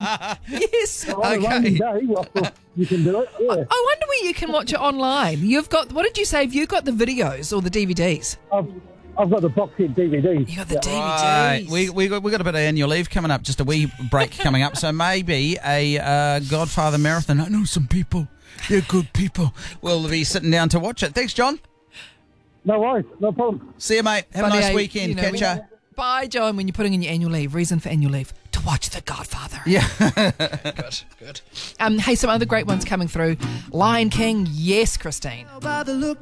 Yes. On a rainy day, you can do it. Yeah. I wonder where you can watch it online. You've got, what did you say? Have you got the videos or the DVDs? I've got the box set DVD. You got the DVDs. Right. We got a bit of annual leave coming up, just a wee break coming up. So maybe a Godfather marathon. I know some people. They're good people. We'll be sitting down to watch it. Thanks, John. No worries. No problem. See you, mate. Have a nice weekend. Catch ya. Bye, John, when you're putting in your annual leave. Reason for annual leave. To watch The Godfather. Yeah. Good. Hey, some other great ones coming through. Lion King. Yes, Christine.